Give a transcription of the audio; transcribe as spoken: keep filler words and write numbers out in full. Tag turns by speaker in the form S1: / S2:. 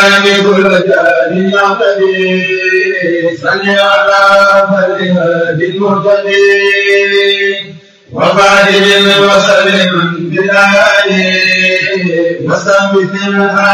S1: كل جاد يعتدي صل على فالهادي المهتدي وبعد وسلم بالآي وثبت